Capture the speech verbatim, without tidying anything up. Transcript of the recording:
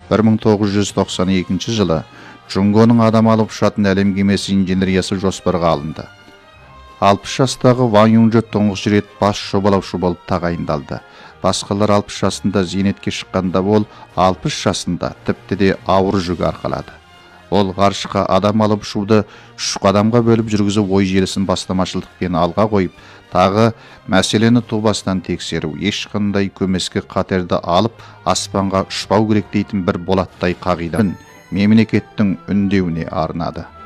бір мың тоғыз жүз тоқсан екінші жылы Джунгоның адам алып ұшатын әлем кемесі инженериясы жоспарға алынды. алпыс жастағы Ван Юнжо тұңғыш рет бас жобалаушы болып тағайындалды. Басқалар алпыс жасында зейнетке шыққанда, ол алпыс жасында тіпті де ауыр жүк арқалады. Ол ғарышқа адам алып ұшуды үш қадамға бөліп жүргізу ой желісін бастамашылдықпен алға қойып, тағы мәселені тубастан тексеру, ешқандай көмескі қатерді алып аспанға ұшпау керек дейтін бір болаттай қағидасын мемлекеттің үндеуіне арнады.